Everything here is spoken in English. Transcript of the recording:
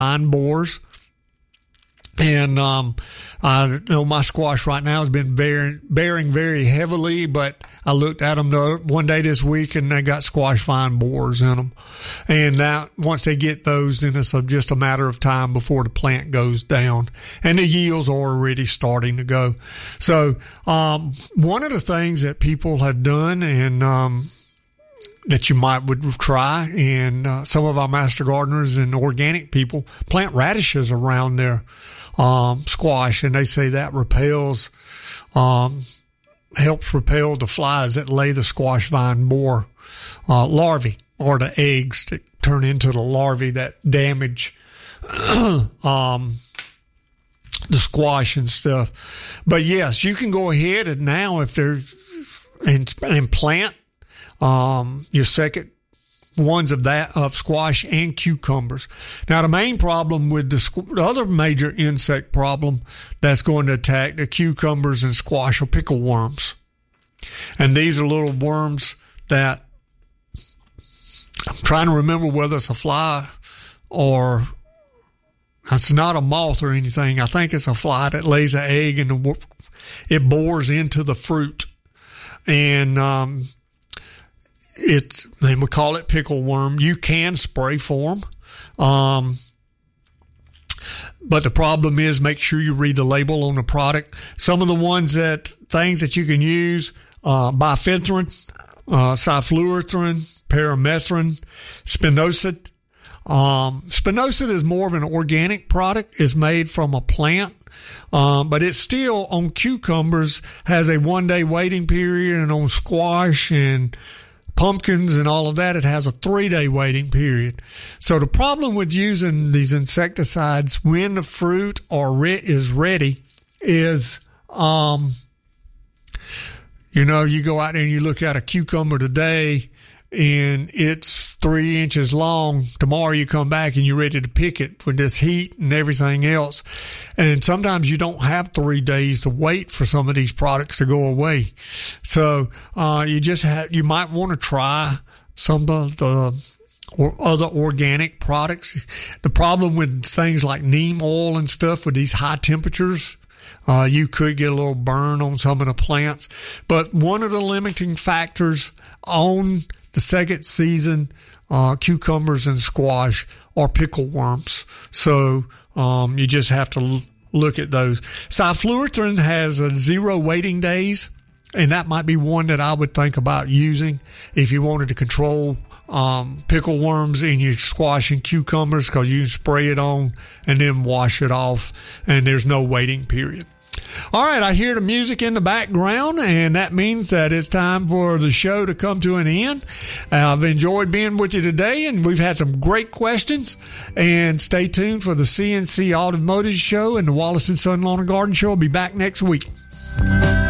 vine borers. And I know my squash right now has been bearing very heavily, but I looked at them one day this week and they got squash vine borers in them. And now once they get those, then it's just a matter of time before the plant goes down. And the yields are already starting to go. So one of the things that people have done and that you would try, and some of our master gardeners and organic people plant radishes around their squash, and they say that helps repel the flies that lay the squash vine borer larvae, or the eggs that turn into the larvae that damage the squash and stuff. But yes, you can go ahead and now if there's and plant your second ones of squash and cucumbers. Now, the main problem with the other major insect problem that's going to attack the cucumbers and squash are pickle worms. And these are little worms that I'm trying to remember whether it's a fly or it's not a moth or anything. I think it's a fly that lays an egg and it bores into the fruit. And we call it pickle worm. You can spray for them. But the problem is make sure you read the label on the product. Some of the things that you can use, bifenthrin, cyfluorethrin, paramethrin, spinosad. Spinosad is more of an organic product. It's made from a plant. But it still on cucumbers has a 1-day waiting period, and on squash and pumpkins and all of that, it has a 3-day waiting period. So the problem with using these insecticides when the fruit is ready is, you go out there and you look at a cucumber today and it's 3 inches long. Tomorrow you come back and you're ready to pick it with this heat and everything else. And sometimes you don't have 3 days to wait for some of these products to go away. So, you might want to try some of the other organic products. The problem with things like neem oil and stuff with these high temperatures, you could get a little burn on some of the plants. But one of the limiting factors on the second season cucumbers and squash are pickle worms. So you just have to look at those. Cyfluorethrin has 0 waiting days, and that might be one that I would think about using if you wanted to control pickle worms in your squash and cucumbers, because you can spray it on and then wash it off, and there's no waiting period. All right, I hear the music in the background, and that means that it's time for the show to come to an end. I've enjoyed being with you today, and we've had some great questions. And stay tuned for the CNC Automotive Show and the Wallace & Son Lawn and Garden Show. I'll be back next week.